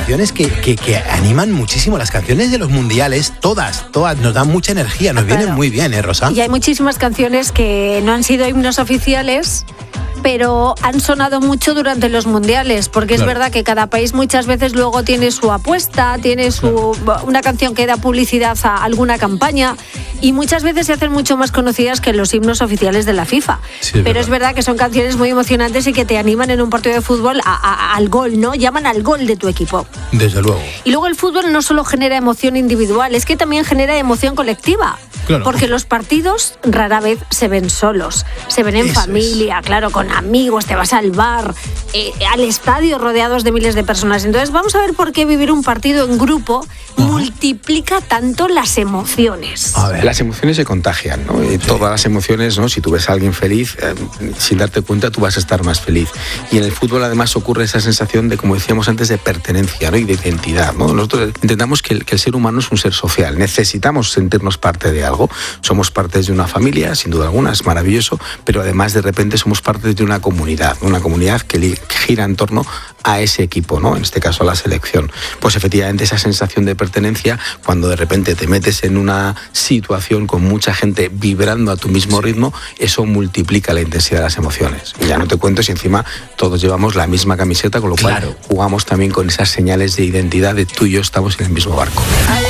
canciones que animan muchísimo. Las canciones de los mundiales, todas nos dan mucha energía, nos vienen muy bien, Rosa. Y hay muchísimas canciones que no han sido himnos oficiales, pero han sonado mucho durante los mundiales, porque es verdad que cada país muchas veces luego tiene su apuesta, tiene una canción que da publicidad a alguna campaña, y muchas veces se hacen mucho más conocidas que los himnos oficiales de la FIFA. Sí, pero es verdad que son canciones muy emocionantes y que te animan en un partido de fútbol al gol, ¿no? Llaman al gol de tu equipo. Desde luego. Y luego el fútbol no solo genera emoción individual, es que también genera emoción colectiva. Claro. Porque los partidos rara vez se ven solos, se ven en familia, claro, con amigos, te vas al bar, al estadio rodeados de miles de personas. Entonces vamos a ver por qué vivir un partido en grupo multiplica tanto las emociones. A ver. Las emociones se contagian, ¿no? Todas las emociones, ¿no? Si tú ves a alguien feliz, sin darte cuenta tú vas a estar más feliz. Y en el fútbol además ocurre esa sensación de, como decíamos antes, de pertenencia, ¿no? Y de identidad, ¿no? Nosotros entendamos que el ser humano es un ser social, necesitamos sentirnos parte de algo. Somos parte de una familia, sin duda alguna, es maravilloso, pero además de repente somos parte de una comunidad que gira en torno a ese equipo, ¿no? En este caso a la selección. Pues efectivamente esa sensación de pertenencia, cuando de repente te metes en una situación con mucha gente vibrando a tu mismo ritmo, eso multiplica la intensidad de las emociones. Y ya no te cuento si encima todos llevamos la misma camiseta, con lo cual jugamos también con esas señales de identidad de tú y yo estamos en el mismo barco.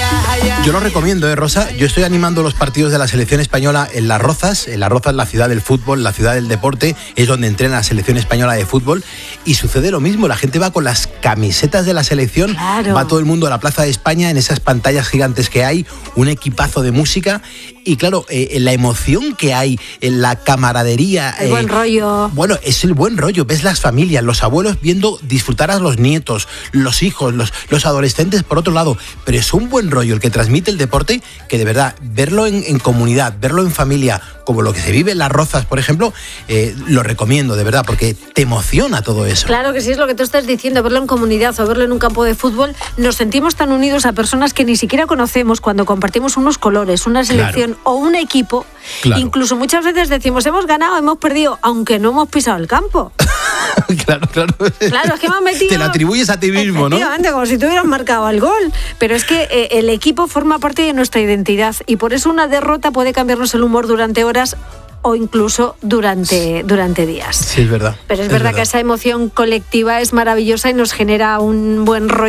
Yo lo recomiendo, Rosa. Yo estoy animando los partidos de la selección española en Las Rozas. En Las Rozas, la ciudad del fútbol, la ciudad del deporte, es donde entrena la selección española de fútbol. Y sucede lo mismo, la gente va con las camisetas de la selección, va todo el mundo a la Plaza de España, en esas pantallas gigantes que hay, un equipazo de música. Y claro, la emoción que hay, la camaradería. El buen rollo. Bueno, es el buen rollo. Ves las familias, los abuelos viendo disfrutar a los nietos, los hijos, los adolescentes por otro lado. Pero es un buen rollo el que transmite el deporte, que de verdad, verlo en comunidad, verlo en familia, como lo que se vive en Las Rozas, por ejemplo, lo recomiendo, de verdad, porque te emociona todo eso. Claro que sí, es lo que tú estás diciendo, verlo en comunidad o verlo en un campo de fútbol, nos sentimos tan unidos a personas que ni siquiera conocemos cuando compartimos unos colores, una selección o un equipo. Incluso muchas veces decimos, hemos ganado, hemos perdido, aunque no hemos pisado el campo. Claro, es que me han metido... Te lo atribuyes a ti mismo, ¿no? Efectivamente, como si tú hubieras marcado el gol. Pero es que el equipo forma parte de nuestra identidad y por eso una derrota puede cambiarnos el humor durante horas o incluso durante días. Sí, es verdad. Pero es verdad que esa emoción colectiva es maravillosa y nos genera un buen rollo.